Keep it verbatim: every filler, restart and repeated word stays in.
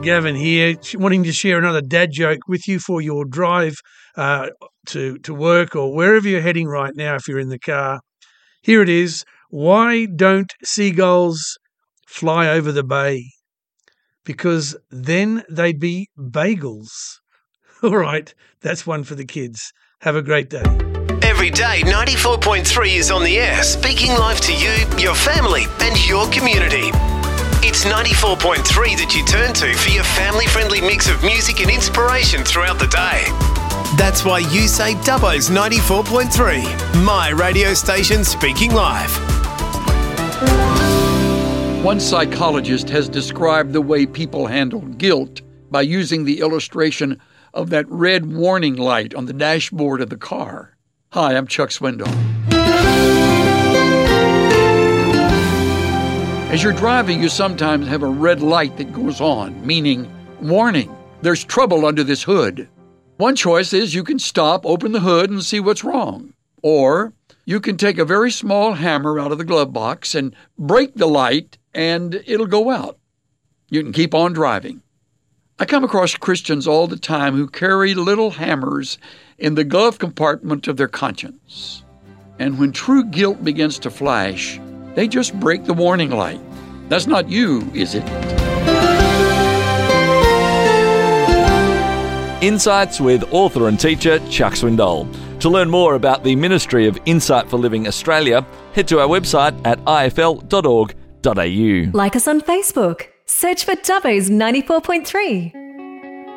Gavin here, wanting to share another dad joke with you for your drive uh, to, to work or wherever you're heading right now if you're in the car. Here it is. Why don't seagulls fly over the bay? Because then they'd be bagels. All right, that's one for the kids. Have a great day. Every day, ninety-four point three is on the air, speaking life to you, your family and your community. It's ninety-four point three that you turn to for your family-friendly mix of music and inspiration throughout the day. That's why you say Dubbo's ninety-four point three, my radio station speaking life. One psychologist has described the way people handle guilt by using the illustration of that red warning light on the dashboard of the car. Hi, I'm Chuck Swindoll. As you're driving, you sometimes have a red light that goes on, meaning, warning, there's trouble under this hood. One choice is you can stop, open the hood, and see what's wrong. Or you can take a very small hammer out of the glove box and break the light, and it'll go out. You can keep on driving. I come across Christians all the time who carry little hammers in the glove compartment of their conscience. And when true guilt begins to flash, they just break the warning light. That's not you, is it? Insights with author and teacher Chuck Swindoll. To learn more about the Ministry of Insight for Living Australia, head to our website at i f l dot org dot a u. Like us on Facebook. Search for Dubbo's ninety-four point three.